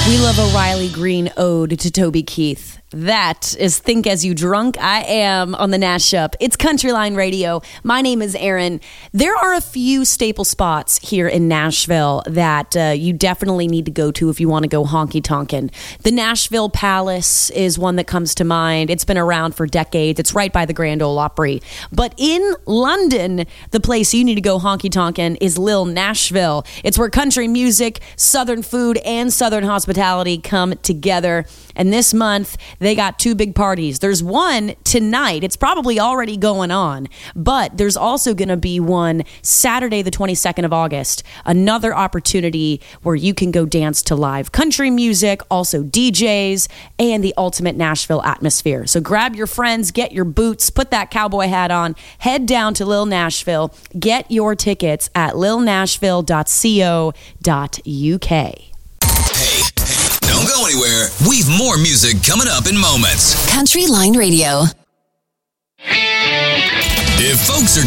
We love a Riley Green ode to Toby Keith. That is Think As You Drunk I Am on the Nash Up. It's Countryline Radio. My name is Erin. There are a few staple spots here in Nashville that you definitely need to go to if you want to go honky-tonkin'. The Nashville Palace is one that comes to mind. It's been around for decades. It's right by the Grand Ole Opry. But in London, the place you need to go honky-tonkin' is Lil Nashville. It's where country music, southern food, and southern hospitality come together. And this month, they got two big parties. There's one tonight. It's probably already going on. But there's also going to be one Saturday, the 22nd of August. Another opportunity where you can go dance to live country music, also DJs, and the ultimate Nashville atmosphere. So grab your friends, get your boots, put that cowboy hat on, head down to Lil Nashville. Get your tickets at lilnashville.co.uk. Hey, don't go anywhere. We've more music coming up in moments. Countryline Radio. If folks are